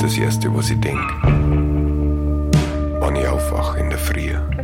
das Erste, was ich denk, wenn ich aufwache in der Früh.